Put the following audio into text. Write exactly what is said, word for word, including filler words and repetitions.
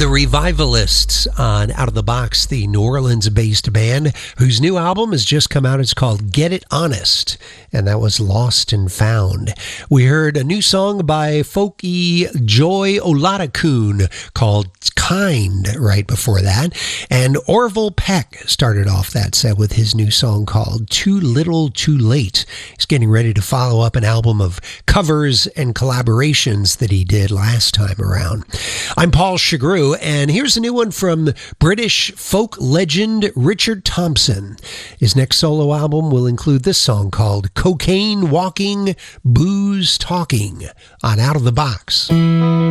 The Revivalists on Out of the Box, the New Orleans-based band whose new album has just come out. It's called Get It Honest, and that was Lost and Found. We heard a new song by folky Joy Olatakun called Kind right before that, and Orville Peck started off that set with his new song called Too Little Too Late. He's getting ready to follow up an album of covers and collaborations that he did last time around. I'm Paul Shagru, and here's a new one from British folk legend Richard Thompson. His next solo album will include this song called Cocaine Walking, Booze Talking on Out of the Box.